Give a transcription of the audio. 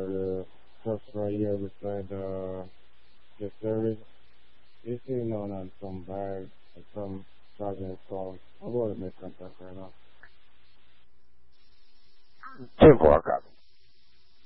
the trucks right here beside the service. You see now on some bag and some charging calls. I'm going to make contact right now. 10-4, copy.